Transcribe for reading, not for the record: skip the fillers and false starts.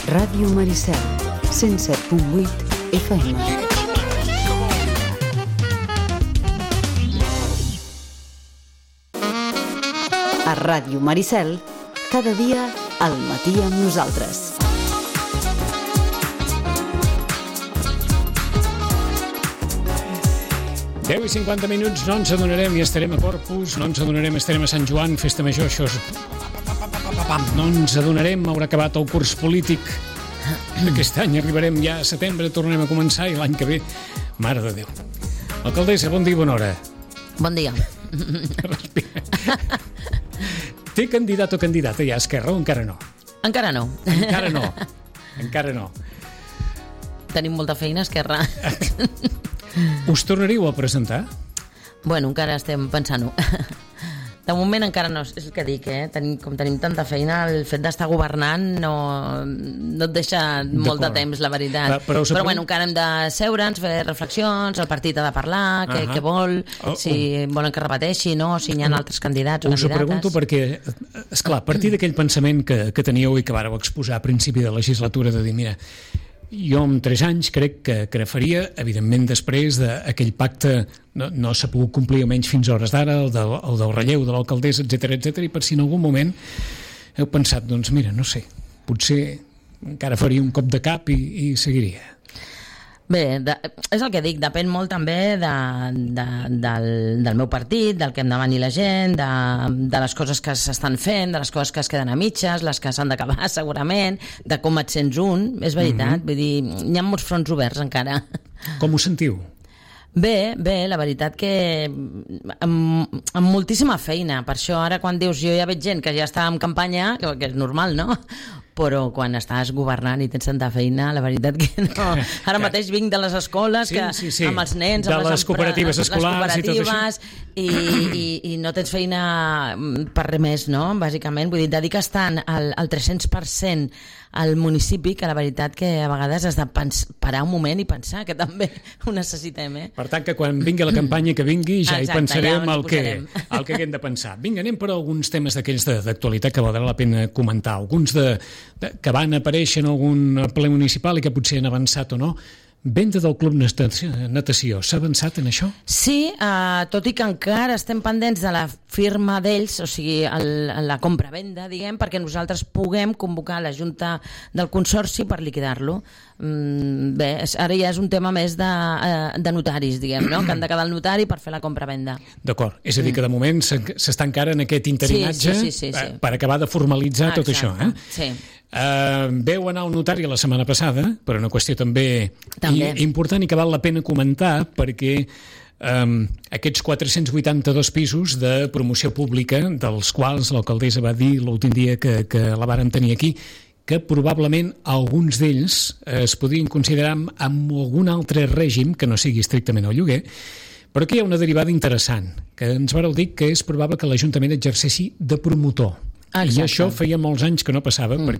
Ràdio Maricel, 107.8 FM. A Ràdio Maricel, cada dia al matí amb nosaltres. Deu i 50 minuts, no ens adonarem i estarem a Corpus, no ens adonarem, estarem a Sant Joan, festa major, això és... No ens adonarem, haurà acabat el curs polític. Aquest any arribarem ja a setembre, tornem a començar i l'any que ve, mare de Déu. Alcaldessa, bon dia i bona hora. Bon dia. Té candidat o candidata ja a Esquerra o encara no? Encara no. Encara no. Encara no. Tenim molta feina a Esquerra. Us tornaríeu a presentar? Bueno, encara estem pensant-ho. De moment encara no, és el que dic, com tenim tanta feina, el fet d'estar governant no et deixa molt de temps, la veritat. Però bueno, encara hem de seure'ns, fer reflexions, el partit ha de parlar, què vol, si volen que repeteixi, no, si hi ha altres candidats o candidates. Us ho pregunto perquè, esclar, a partir d'aquell pensament que teníeu i que vàreu exposar a principi de legislatura de dir, mira, jo en 3 anys crec que faria, evidentment després d'aquell pacte no s'ha pogut complir almenys fins a hores d'ara, el del relleu de l'alcaldessa, etc, i per si en algun moment heu pensat, doncs mira, no sé, potser encara faria un cop de cap i seguiria. Bé, és el que dic, depèn molt també del meu partit, del que em demani la gent, de les coses que s'estan fent, de les coses que es queden a mitges, les que s'han d'acabar segurament, de com et sents és veritat, vull dir, hi ha molts fronts oberts encara. Com ho sentiu? Bé, la veritat que amb moltíssima feina, per això ara quan dius jo ja veig gent que ja està en campanya, que és normal, no? Però quan estàs governant i tens tanta feina, la veritat que no. Ara mateix vinc de les escoles, sí. Amb els nens, amb les cooperatives escolars i tot això. I no tens feina per res més, no? Bàsicament, vull dir, dediques tant al 300% al municipi que la veritat que a vegades has de parar un moment i pensar que també ho necessitem, Per tant, que quan vingui la campanya que vingui ja hi pensarem ja el que haguem de pensar. Vinga, anem per alguns temes d'aquells d'actualitat que valdrà la pena comentar. Alguns que van aparèixer en algun ple municipal i que potser han avançat o no. Venda del Club Natació, s'ha avançat en això? Sí, tot i que encara estem pendents de la firma d'ells, o sigui, la compra-venda, diguem, perquè nosaltres puguem convocar la Junta del Consorci per liquidar-lo. Bé, ara ja és un tema més de notaris, diguem, no? Que han de quedar al notari per fer la compra-venda. D'acord, és a dir, que de moment s'està encara en aquest interinatge per acabar de formalitzar tot això. Sí. Veu anar al notari la setmana passada, per una qüestió també important i que val la pena comentar, perquè aquests 482 pisos de promoció pública, dels quals l'alcaldessa va dir l'últim dia que la vàrem tenir aquí, que probablement alguns d'ells es podrien considerar amb algun altre règim que no sigui estrictament el lloguer, però aquí hi ha una derivada interessant, que ens vareu dir que és probable que l'Ajuntament exerceixi de promotor. Exacte. I això feia molts anys que no passava, perquè